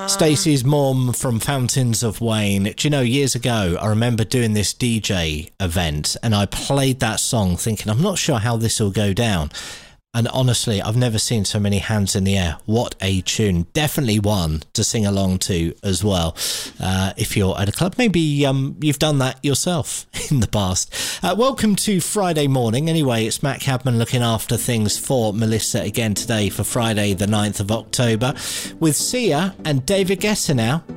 Stacey's mum from Fountains of Wayne. Do you know, years ago, I remember doing this DJ event and I played that song thinking, I'm not sure how this will go down. And honestly, I've never seen so many hands in the air. What a tune. Definitely one to sing along to as well. If you're at a club, maybe you've done that yourself in the past. Welcome to Friday morning. Anyway, it's Matt Cadman looking after things for Melissa again today for Friday, the 9th of October, with Sia and David Guetta now.